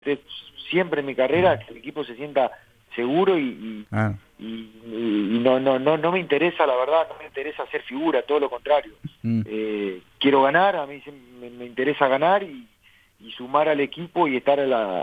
siempre en mi carrera, que el equipo se sienta seguro y no me interesa, la verdad, no me interesa hacer figura, todo lo contrario. Mm. Quiero ganar, a mí me interesa ganar y sumar al equipo y estar